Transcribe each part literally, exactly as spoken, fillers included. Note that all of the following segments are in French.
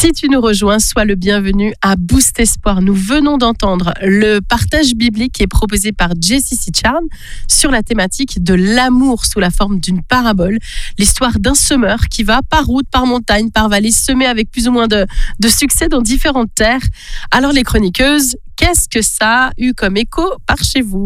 Si tu nous rejoins, sois le bienvenu à Boost Espoir. Nous venons d'entendre le partage biblique qui est proposé par Jessie Sicharn sur la thématique de l'amour sous la forme d'une parabole. L'histoire d'un semeur qui va par route, par montagne, par vallée, semer avec plus ou moins de, de succès dans différentes terres. Alors les chroniqueuses, qu'est-ce que ça a eu comme écho par chez vous ?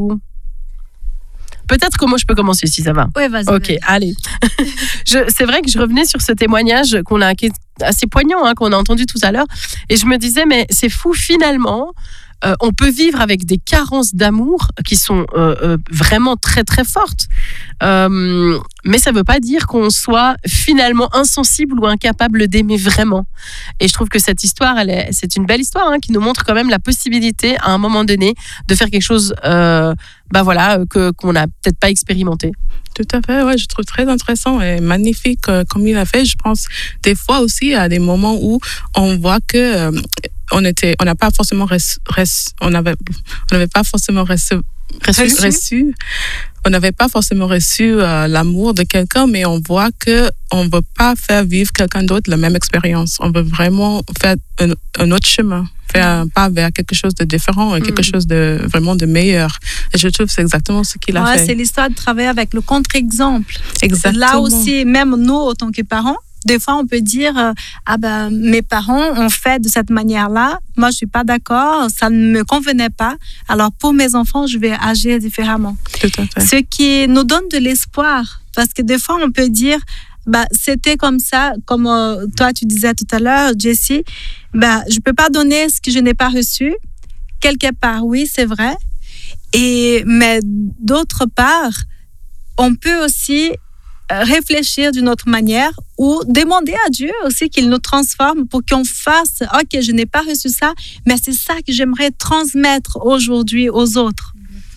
Peut-être que moi je peux commencer si ça va. Oui, vas-y. Ok, vas-y. Allez. je, c'est vrai que je revenais sur ce témoignage qu'on a, qui est assez poignant, hein, qu'on a entendu tout à l'heure, et je me disais, mais c'est fou finalement. Euh, on peut vivre avec des carences d'amour qui sont euh, euh, vraiment très très fortes, euh, mais ça ne veut pas dire qu'on soit finalement insensible ou incapable d'aimer vraiment. Et je trouve que cette histoire, elle est, c'est une belle histoire hein, qui nous montre quand même la possibilité à un moment donné de faire quelque chose, euh, bah voilà, que qu'on n'a peut-être pas expérimenté. Tout à fait, ouais, je trouve très intéressant et magnifique euh, comme il a fait. Je pense des fois aussi à des moments où on voit que euh, on était, on n'a pas forcément reçu, reçu, on avait, on n'avait pas forcément reçu, reçu, reçu on n'avait pas forcément reçu euh, l'amour de quelqu'un, mais on voit que on veut pas faire vivre quelqu'un d'autre la même expérience. On veut vraiment faire un, un autre chemin, faire un pas vers quelque chose de différent et quelque mmh. chose de vraiment de meilleur. Et je trouve que c'est exactement ce qu'il a ouais, fait. C'est l'histoire de travailler avec le contre-exemple. Exactement. Là aussi, même nous, en tant que parents, des fois, on peut dire euh, ah ben mes parents ont fait de cette manière-là. Moi, je suis pas d'accord. Ça ne me convenait pas. Alors pour mes enfants, je vais agir différemment. Tout à fait. Ce qui nous donne de l'espoir, parce que des fois, on peut dire bah c'était comme ça, comme euh, toi tu disais tout à l'heure, Jessie. Bah je peux pas donner ce que je n'ai pas reçu. Quelque part, oui, c'est vrai. Et mais d'autre part, on peut aussi réfléchir d'une autre manière ou demander à Dieu aussi qu'il nous transforme pour qu'on fasse « Ok, je n'ai pas reçu ça, mais c'est ça que j'aimerais transmettre aujourd'hui aux autres. Hmm. »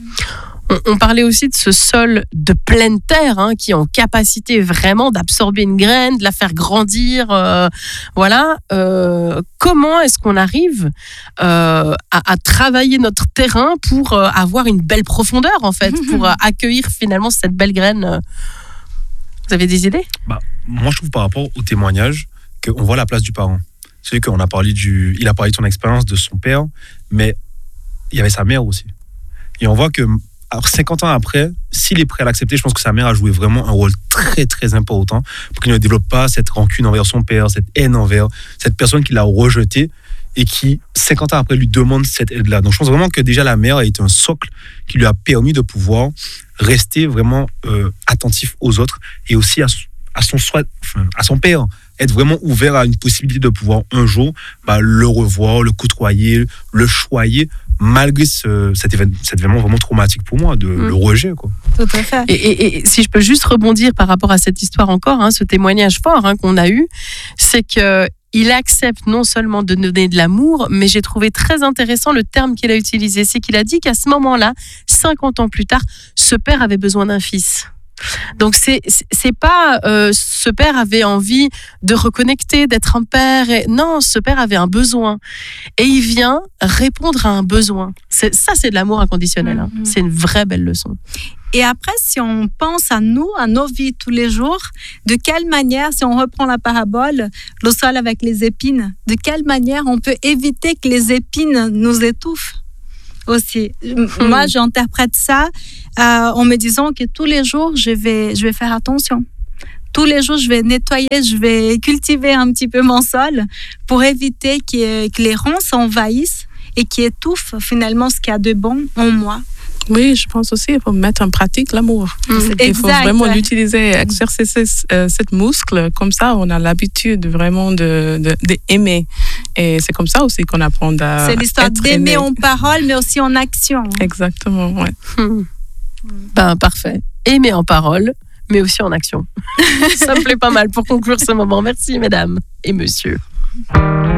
On, on parlait aussi de ce sol de pleine terre hein, qui est en capacité vraiment d'absorber une graine, de la faire grandir. Euh, voilà. Euh, comment est-ce qu'on arrive euh, à, à travailler notre terrain pour euh, avoir une belle profondeur en fait, pour euh, accueillir finalement cette belle graine. Vous avez des idées ? Bah, moi, je trouve par rapport au témoignage qu'on voit la place du parent. C'est qu'on a parlé du, il a parlé de son expérience de son père, mais il y avait sa mère aussi. Et on voit que alors cinquante ans après, s'il est prêt à l'accepter, je pense que sa mère a joué vraiment un rôle très très important pour qu'il ne développe pas cette rancune envers son père, cette haine envers cette personne qu'il a rejetée et qui, cinquante ans après, lui demande cette aide-là. Donc je pense vraiment que déjà la mère a été un socle qui lui a permis de pouvoir rester vraiment euh, attentif aux autres et aussi à, à, son, enfin, à son père, être vraiment ouvert à une possibilité de pouvoir un jour bah, le revoir, le côtoyer, le choyer, malgré ce, cet, événement, cet événement vraiment traumatique pour moi, de mmh. le rejet. Quoi. Tout à fait. Et, et, et si je peux juste rebondir par rapport à cette histoire encore, hein, ce témoignage fort hein, qu'on a eu, c'est qu'il accepte non seulement de donner de l'amour, mais j'ai trouvé très intéressant le terme qu'il a utilisé. C'est qu'il a dit qu'à ce moment-là, cinquante ans plus tard, ce père avait besoin d'un fils. Donc c'est c'est pas euh, ce père avait envie de reconnecter, d'être un père. Et, non, ce père avait un besoin et il vient répondre à un besoin. C'est, ça, c'est de l'amour inconditionnel. Hein. Mm-hmm. C'est une vraie belle leçon. Et après, si on pense à nous, à nos vies tous les jours, de quelle manière, si on reprend la parabole, le sol avec les épines, de quelle manière on peut éviter que les épines nous étouffent aussi. Mmh. Moi, j'interprète ça euh, en me disant que tous les jours, je vais, je vais faire attention. Tous les jours, je vais nettoyer, je vais cultiver un petit peu mon sol pour éviter que, que les ronces s'envahissent et qui étouffent finalement ce qu'il y a de bon en moi. Oui, je pense aussi qu'il faut mettre en pratique l'amour. Mmh. Il exact, faut vraiment ouais. l'utiliser, exercer euh, cette muscle. Comme ça, on a l'habitude vraiment de, de, d'aimer. Et c'est comme ça aussi qu'on apprend à C'est l'histoire être d'aimer aimé. en parole, mais aussi en action. Exactement, ouais. Mmh. Ben, parfait. Aimer en parole, mais aussi en action. Ça me plaît pas mal pour conclure ce moment. Merci, mesdames et messieurs.